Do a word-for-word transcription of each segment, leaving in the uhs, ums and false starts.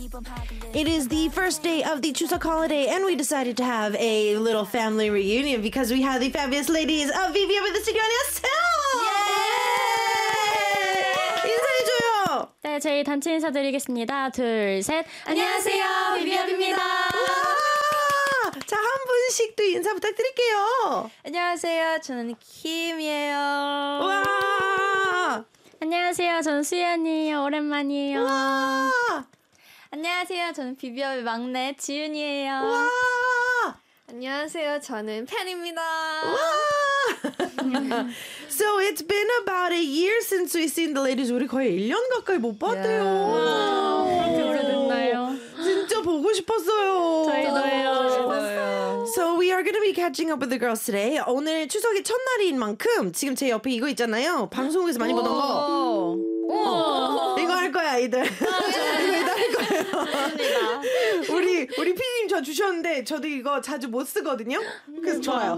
It is the first day of the Chuseok holiday, and we decided to have a little family reunion because we have the fabulous ladies of V V up in the studio. 안녕하세요. 인사해줘요. 네, 저희 단체 인사드리겠습니다. 둘, 셋. 안녕하세요, 비비압입니다. 자, 한 분씩 또 인사 부탁드릴게요. 안녕하세요, 저는 킴이에요. 와. 안녕하세요, 저는 수연이에요. 오랜만이에요. 와. 안녕하세요, 저는 비비압의 막내 지윤이에요. 와. 안녕하세요, 저는 팬입니다. So it's been about a year since we've seen the ladies. 우리 거의 일 년 가까이 못 봤대요. 와, 그렇게 오래됐나요? 진짜 보고 싶었어요. 저희도요. So we are going to be catching up with the girls today. 오늘 추석이 첫날인 만큼 지금 제 옆에 이거 있잖아요. 방송국에서 많이 보던 거. 오. 이거 할 거야, 이들. 이거 이따 할 거예요. 우리 우리 피디님 저 주셨는데 저도 이거 자주 못 쓰거든요. 그래서 좋아요.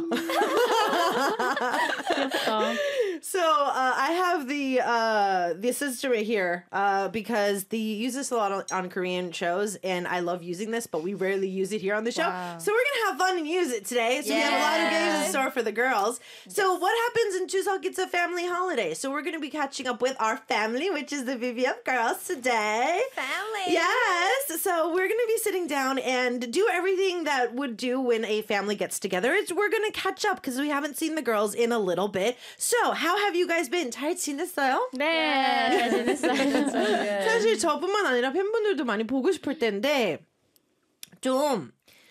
So uh, I have the uh, the assistant right here uh, because they use this a lot on, on Korean shows, and I love using this, but we rarely use it here on the show. Wow. So we're gonna have fun and use it today. So we have a lot of games in store for the girls. So what happens in Chuseok? It's a family holiday, so we're gonna be catching up with our family, which is the V V F girls today. Family. Yes. So we're gonna be sitting down and do everything that would do when a family gets together. It's, we're gonna catch up because we haven't seen the girls in a little bit. So how have you guys been? 잘 지냈어요? 네, 잘 지냈어요. 사실 저뿐만 아니라 팬분들도 많이 보고 싶을 텐데 좀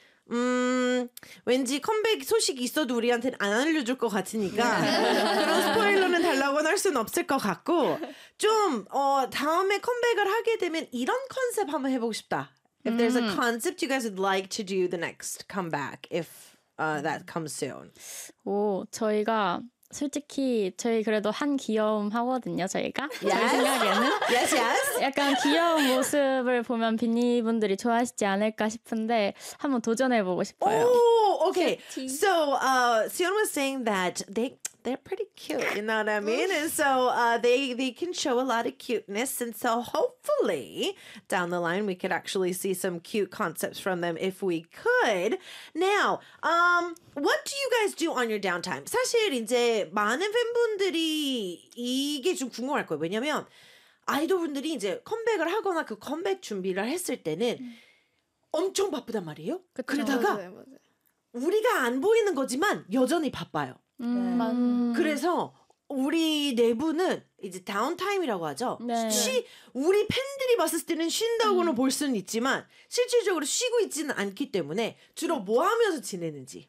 음, 왠지 컴백 소식이 있어도 우리한테는 안 알려줄 것 같으니까 그런 스포일러는 달라고는 할 수는 없을 것 같고 좀 어, 다음에 컴백을 하게 되면 이런 컨셉 한번 해보고 싶다. If there's a concept you guys would like to do the next comeback, if uh, that comes soon. 오, 저희가 솔직히 저희 그래도 한 귀여움 하거든요, 저희가. 저희 생각에는. Yes, yes. 약간 귀여운 모습을 보면 빈니분들이 좋아하시지 않을까 싶은데 한번 도전해보고 싶어요. Oh, okay. So, uh, Sion was saying that they they're pretty cute, you know what I mean? And so uh, they they can show a lot of cuteness, and so hopefully down the line we could actually see some cute concepts from them if we could. Now, um, what do you guys do on your downtime? 사실 이제 많은 팬분들이 이게 좀 궁금할 거예요. 왜냐면 아이돌분들이 이제 컴백을 하거나 그 컴백 준비를 했을 때는 엄청 바쁘단 말이에요. 그러다가 맞아요, 맞아요. 우리가 안 보이는 거지만 여전히 바빠요. 음. 그래서 우리 내부는 이제 다운타임이라고 하죠. 네. 쉬, 우리 팬들이 봤을 때는 쉰다고는 음. 볼 수는 있지만 실질적으로 쉬고 있지는 않기 때문에 주로 뭐 하면서 지내는지.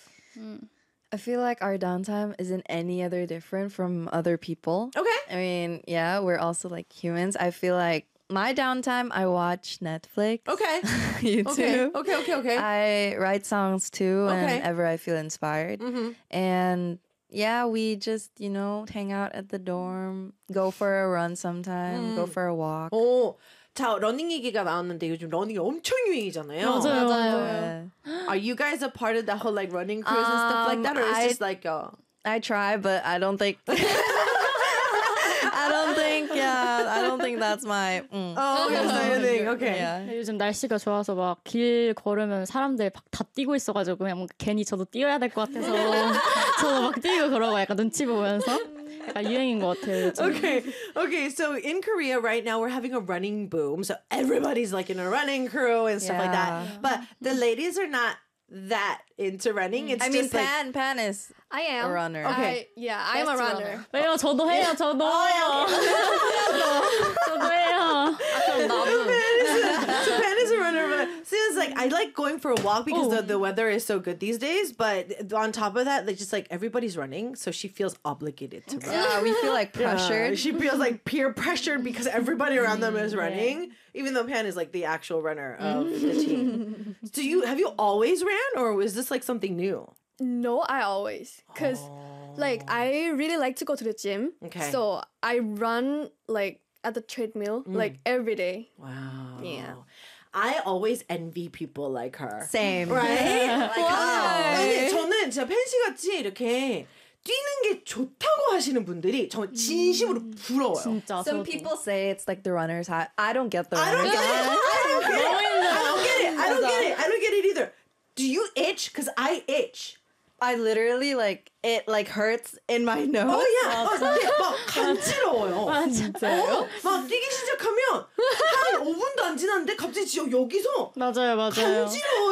I feel like our downtime isn't any other different from other people. Okay. I mean, yeah, we're also like humans. I feel like my downtime, I watch Netflix, Okay. YouTube. Okay. Okay. Okay. Okay. I write songs too Okay. whenever I feel inspired. Mhm. And yeah, we just, you know, hang out at the dorm, go for a run sometime, go for a walk. 오, 자, 러닝 얘기가 나왔는데 요즘 러닝이 엄청 유행이잖아요. 맞아요. Yeah. Are you guys a part of that whole like running cruise and stuff like Um, that, or is I- it just like uh I try, but I don't think. I don't think, yeah, I don't think that's my. Mm. Oh, that's not your thing. Okay. Yeah. 요즘 날씨가 좋아서 막 길 걸으면 사람들 막 다 뛰고 있어가지고 그냥 뭔가 괜히 저도 뛰어야 될 것 같아서 저도 막 뛰고 그러고 약간 눈치 보면서 약간 유행인 것 같아요. 요즘. Okay, okay. So in Korea right now, we're having a running boom. So everybody's like in a running crew and stuff like that. Yeah. But the ladies are not that into running. It's I mean, just like, Pan, Pan is I am a runner. Okay. I, yeah, I am a Best runner. runner. 왜요? 저도 해요. 저도. 저도 해요. so Pan is a runner, but Sia's like, I like going for a walk because the, the weather is so good these days. But on top of that, like just like everybody's running, so she feels obligated to run. Yeah, we feel like Yeah, pressured. she feels like peer pressured because everybody around them is running, even though Pan is like the actual runner of the team. Do you have you always ran, or was this like something new? No, I always. Because, like, I really like to go to the gym. Okay. So I run, like, at the treadmill, like, every day. Wow. Yeah. I always envy people like her. Same. Right? like, Why? 아니, 저는 진짜 팬씨 같이 이렇게 뛰는 게 좋다고 하시는 분들이 정말 진심으로 부러워요. 진짜 Some 저도. people say it's like the runner's high. I don't get the I don't runner's get it. high. I don't get I don't get it. I don't get it either. Do you itch? Because I itch. I literally like it like hurts in my nose. 어, 야, 어, 이게 막 간지러워요. 아 진짜요? 어, 막 뛰기 시작하면 한 오 분도 안 지났는데 갑자기 지- 여기서 맞아요, 맞아요. 간지러워요.